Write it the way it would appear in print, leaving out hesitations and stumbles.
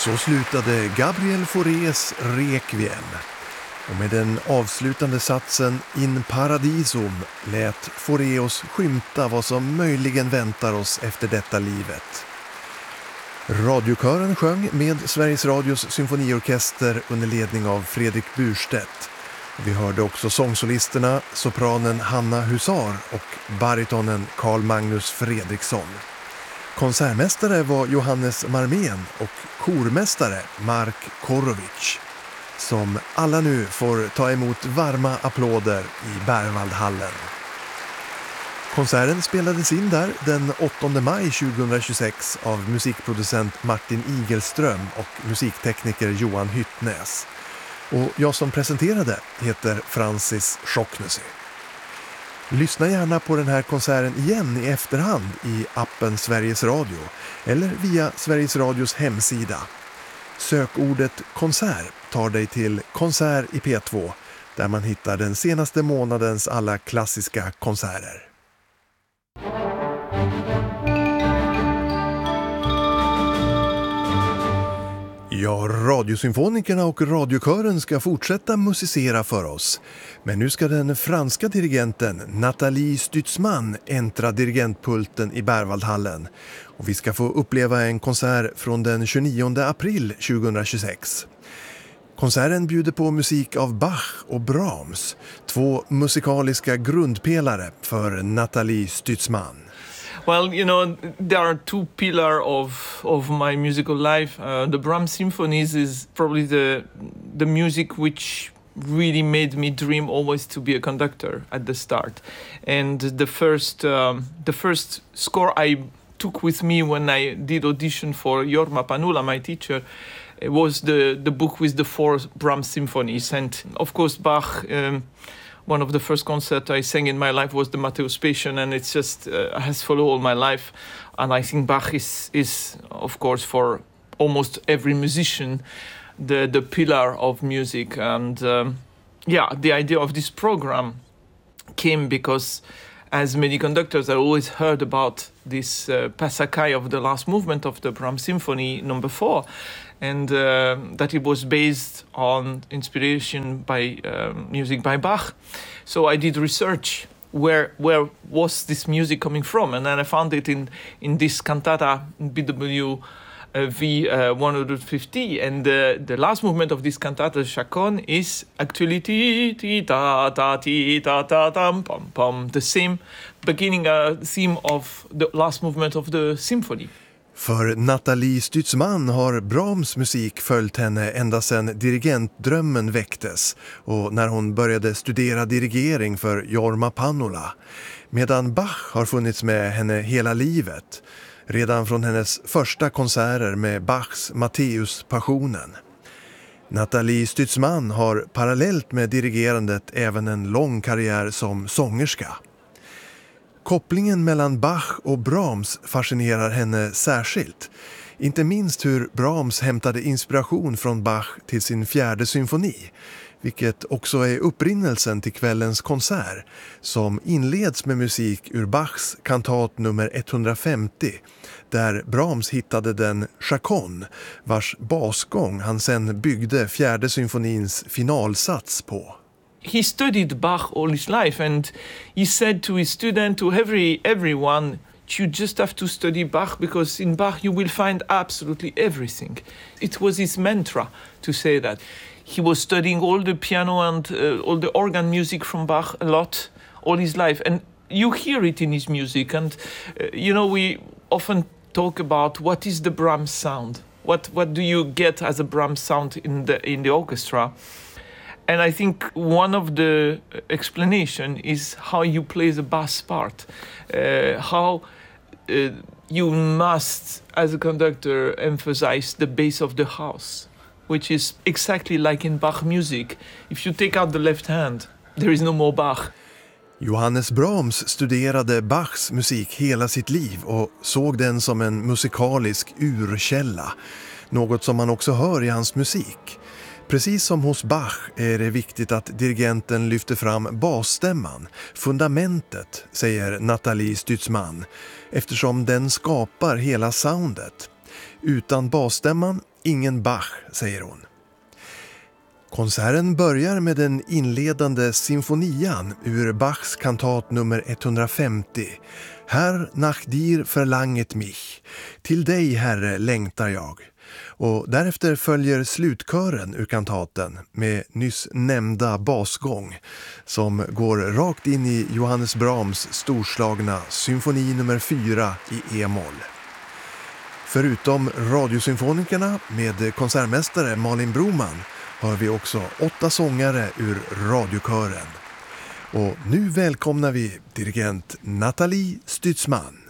Så slutade Gabriel Faurés Requiem. Och med den avslutande satsen In Paradisum lät Fauré oss skymta vad som möjligen väntar oss efter detta livet. Radiokören sjöng med Sveriges Radios symfoniorkester under ledning av Fredrik Burstedt. Vi hörde också sångsolisterna, sopranen Hanna Husar och baritonen Carl Magnus Fredriksson. Konsertmästare var Johannes Marmén och kormästare Mark Korovic, som alla nu får ta emot varma applåder i Berwaldhallen. Konserten spelades in där den 8 maj 2026 av musikproducent Martin Igelström och musiktekniker Johan Hyttnäs. Och jag som presenterade heter Francis Schocknessy. Lyssna gärna på den här konserten igen i efterhand i appen Sveriges Radio eller via Sveriges Radios hemsida. Sökordet konsert tar dig till konsert i P2 där man hittar den senaste månadens alla klassiska konserter. Ja, radiosymfonikerna och radiokören ska fortsätta musicera för oss. Men nu ska den franska dirigenten Nathalie Stutzmann äntra dirigentpulten i Berwaldhallen. Och vi ska få uppleva en konsert från den 29 april 2026. Konserten bjuder på musik av Bach och Brahms, två musikaliska grundpelare för Nathalie Stutzmann. Well, you know, there are two pillars of my musical life. The Brahms symphonies is probably the music which really made me dream always to be a conductor at the start. And the first score I took with me when I did audition for Jorma Panula, my teacher, it was the book with the 4 Brahms symphonies. And of course Bach, one of the first concerts I sang in my life was the Matthäus Passion, and it's just has followed all my life. And I think Bach is of course for almost every musician the pillar of music. And the idea of this program came because as many conductors I always heard about this Passacaille of the last movement of the Brahms Symphony No. 4, and that it was based on inspiration by music by Bach. So I did research where was this music coming from, and then I found it in this cantata BWV 150, and the last movement of this cantata Chaconne is actually ti ta ta ti ta ta tam pam pam, the same beginning theme of the last movement of the symphony. För Nathalie Stutzmann har Brahms musik följt henne ända sedan dirigentdrömmen väcktes och när hon började studera dirigering för Jorma Panula, medan Bach har funnits med henne hela livet, redan från hennes första konserter med Bachs Matthäus-passionen. Nathalie Stutzmann har parallellt med dirigerandet även en lång karriär som sångerska. Kopplingen mellan Bach och Brahms fascinerar henne särskilt. Inte minst hur Brahms hämtade inspiration från Bach till sin 4:e symfoni, vilket också är upprinnelsen till kvällens konsert, som inleds med musik ur Bachs kantat nummer 150, där Brahms hittade den Chaconne, vars basgång han sen byggde 4:e symfonins finalsats på. He studied Bach all his life, and he said to his student, to everyone, you just have to study Bach, because in Bach you will find absolutely everything. It was his mantra to say that. He was studying all the piano and all the organ music from Bach a lot all his life, and you hear it in his music. And we often talk about what is the Brahms sound. What do you get as a Brahms sound in the orchestra? And I think one of the explanation is how you play the bass part, how you must, as a conductor, emphasize the bass of the house, which is exactly like in Bach music. If you take out the left hand, there is no more Bach. Johannes Brahms studerade Bachs musik hela sitt liv och såg den som en musikalisk urkälla, något som man också hör i hans musik. Precis som hos Bach är det viktigt att dirigenten lyfter fram basstämman, fundamentet, säger Nathalie Stutzmann, eftersom den skapar hela soundet. Utan basstämman, ingen Bach, säger hon. Konserten börjar med den inledande symfonian ur Bachs kantat nummer 150. Herr nach dir verlanget mich. Till dig, Herre, längtar jag. Och därefter följer slutkören ur kantaten med nyss nämnda basgång som går rakt in i Johannes Brahms storslagna symfoni nummer 4 i E-moll. Förutom radiosymfonikerna med konsertmästare Malin Broman har vi också 8 sångare ur radiokören. Och nu välkomnar vi dirigent Nathalie Stützmann.